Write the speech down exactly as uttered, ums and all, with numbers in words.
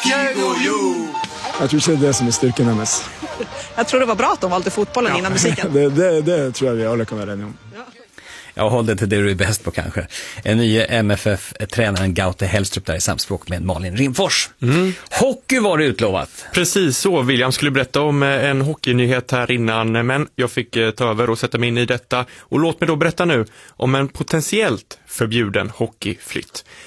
Jag tror det är det som är styrkan med oss. Jag tror det var bra att de valde fotbollen ja. innan musiken. det, det, det tror jag vi alla kan vara eniga om. Ja. Jag håller till det du är bäst på kanske. En ny M F F-tränaren Gaute Hellstrup där i samspråk med Malin Rimfors. Mm. Hockey var det utlovat. Precis så. William skulle berätta om en hockeynyhet här innan, men jag fick ta över och sätta mig in i detta. Och låt mig då berätta nu om en potentiellt förbjuden hockeyflytt.